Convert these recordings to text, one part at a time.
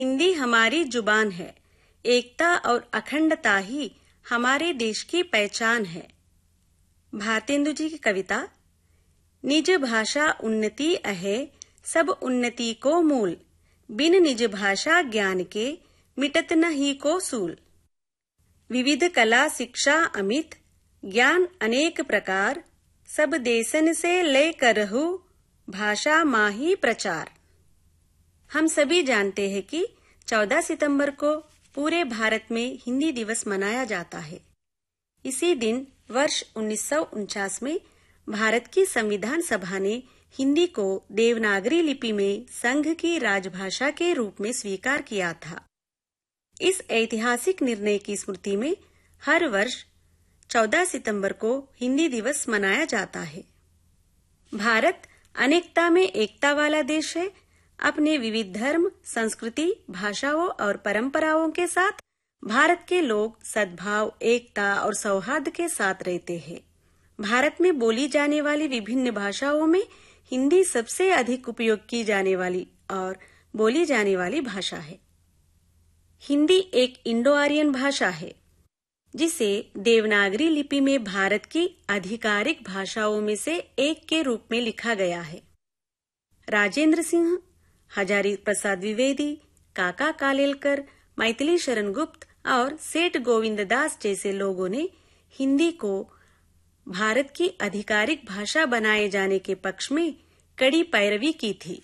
हिंदी हमारी जुबान है। एकता और अखंडता ही हमारे देश की पहचान है। भारतेंदु जी की कविता। निज भाषा उन्नति अहे, सब उन्नति को मूल। बिन निज भाषा ज्ञान के, मिटत नहीं को सूल। विविध कला शिक्षा अमित, ज्ञान अनेक प्रकार। सब देशन से लय करहु, भाषा माही प्रचार। हम सभी जानते हैं कि 14 सितंबर को पूरे भारत में हिंदी दिवस मनाया जाता है। इसी दिन वर्ष 1949 में भारत की संविधान सभा ने हिंदी को देवनागरी लिपि में संघ की राजभाषा के रूप में स्वीकार किया था। इस ऐतिहासिक निर्णय की स्मृति में हर वर्ष 14 सितंबर को हिंदी दिवस मनाया जाता है। भारत अनेकता में एकता वाला देश है। अपने विविध धर्म, संस्कृति, भाषाओं और परंपराओं के साथ भारत के लोग सद्भाव, एकता और सौहार्द के साथ रहते हैं। भारत में बोली जाने वाली विभिन्न भाषाओं में हिंदी सबसे अधिक उपयोग की जाने वाली और बोली जाने वाली भाषा है। हिंदी एक इंडो आर्यन भाषा है, जिसे देवनागरी लिपि में भारत की आधिकारिक भाषाओं में से एक के रूप में लिखा गया है। राजेंद्र सिंह, हजारी प्रसाद द्विवेदी, काका कालेलकर, मैथिली शरण गुप्त और सेठ गोविंद दास जैसे लोगों ने हिंदी को भारत की आधिकारिक भाषा बनाए जाने के पक्ष में कड़ी पैरवी की थी।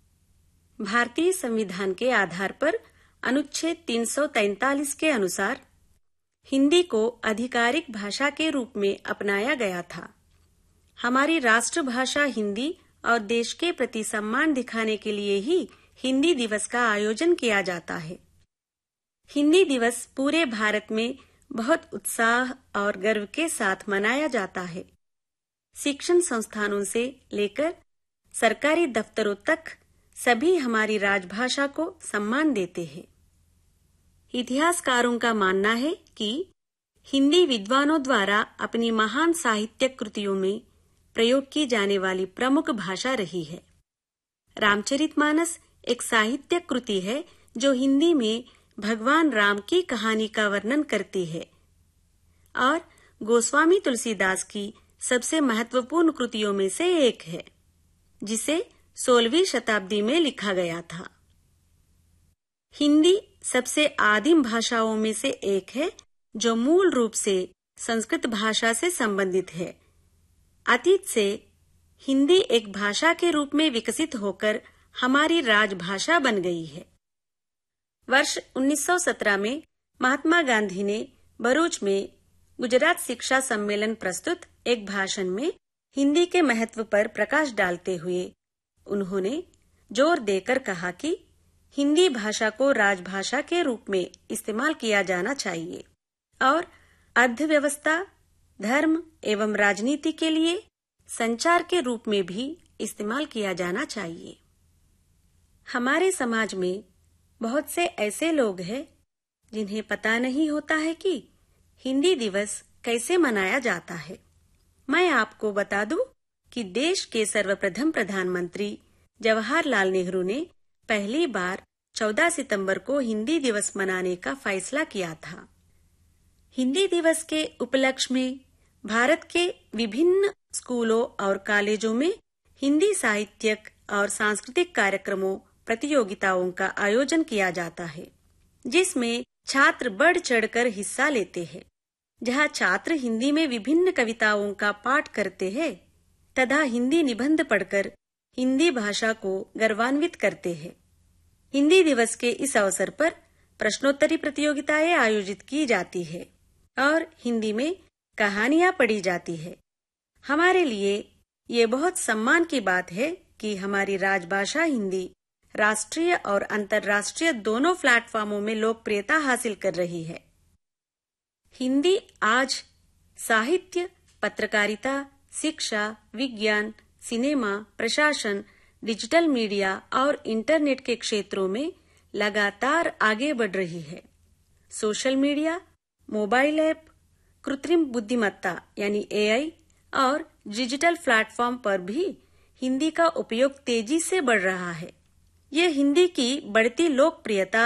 भारतीय संविधान के आधार पर अनुच्छेद 343 के अनुसार हिंदी को आधिकारिक भाषा के रूप में अपनाया गया था। हमारी राष्ट्रभाषा हिंदी और देश के प्रति सम्मान दिखाने के लिए ही हिंदी दिवस का आयोजन किया जाता है। हिंदी दिवस पूरे भारत में बहुत उत्साह और गर्व के साथ मनाया जाता है। शिक्षण संस्थानों से लेकर सरकारी दफ्तरों तक सभी हमारी राजभाषा को सम्मान देते हैं। इतिहासकारों का मानना है कि हिंदी विद्वानों द्वारा अपनी महान साहित्यिक कृतियों में प्रयोग की जाने वाली प्रमुख भाषा रही है। रामचरितमानस एक साहित्यिक कृति है जो हिंदी में भगवान राम की कहानी का वर्णन करती है और गोस्वामी तुलसीदास की सबसे महत्वपूर्ण कृतियों में से एक है, जिसे 16वीं शताब्दी में लिखा गया था। हिंदी सबसे आदिम भाषाओं में से एक है जो मूल रूप से संस्कृत भाषा से संबंधित है। अतीत से हिंदी एक भाषा के रूप में विकसित होकर हमारी राजभाषा बन गई है। वर्ष 1917 में महात्मा गांधी ने भरूच में गुजरात शिक्षा सम्मेलन प्रस्तुत एक भाषण में हिंदी के महत्व पर प्रकाश डालते हुए उन्होंने जोर देकर कहा कि हिंदी भाषा को राजभाषा के रूप में इस्तेमाल किया जाना चाहिए और अर्थव्यवस्था, धर्म एवं राजनीति के लिए संचार के रूप में भी इस्तेमाल किया जाना चाहिए। हमारे समाज में बहुत से ऐसे लोग हैं जिन्हें पता नहीं होता है कि हिंदी दिवस कैसे मनाया जाता है। मैं आपको बता दूं कि देश के सर्वप्रथम प्रधानमंत्री जवाहरलाल नेहरू ने पहली बार 14 सितंबर को हिंदी दिवस मनाने का फैसला किया था। हिंदी दिवस के उपलक्ष्य में भारत के विभिन्न स्कूलों और कॉलेजों में हिंदी साहित्यिक और सांस्कृतिक कार्यक्रमों, प्रतियोगिताओं का आयोजन किया जाता है, जिसमें छात्र बढ़ चढ़कर हिस्सा लेते हैं। जहां छात्र हिंदी में विभिन्न कविताओं का पाठ करते हैं तथा हिंदी निबंध पढ़कर हिंदी भाषा को गौरवान्वित करते हैं। हिंदी दिवस के इस अवसर पर प्रश्नोत्तरी प्रतियोगिताएं आयोजित की जाती है और हिंदी में कहानियां पढ़ी जाती है। हमारे लिए ये बहुत सम्मान की बात है कि हमारी राजभाषा हिंदी राष्ट्रीय और अंतर्राष्ट्रीय दोनों प्लेटफॉर्मों में लोकप्रियता हासिल कर रही है। हिंदी आज साहित्य, पत्रकारिता, शिक्षा, विज्ञान, सिनेमा, प्रशासन, डिजिटल मीडिया और इंटरनेट के क्षेत्रों में लगातार आगे बढ़ रही है। सोशल मीडिया, मोबाइल ऐप, कृत्रिम बुद्धिमत्ता यानी AI और डिजिटल प्लेटफॉर्म पर भी हिंदी का उपयोग तेजी से बढ़ रहा है। ये हिंदी की बढ़ती लोकप्रियता